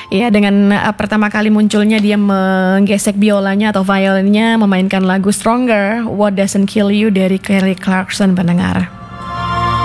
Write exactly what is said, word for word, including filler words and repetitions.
Ya, dengan uh, pertama kali munculnya dia menggesek biolanya atau violinnya, memainkan lagu Stronger, What Doesn't Kill You dari Kelly Clarkson pendengar.